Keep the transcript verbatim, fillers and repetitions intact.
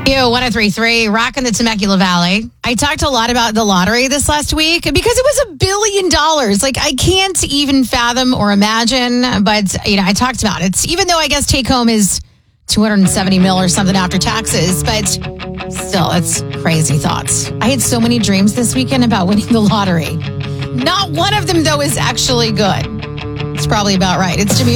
You one oh three point three, rocking the Temecula Valley. I talked a lot about the lottery this last week because it was a billion dollars. Like, I can't even fathom or imagine, but, you know, I talked about it. Even though I guess take home is two hundred seventy mil or something after taxes, but still, it's crazy thoughts. I had so many dreams this weekend about winning the lottery. Not one of them, though, is actually good. It's probably about right. It's Jimmy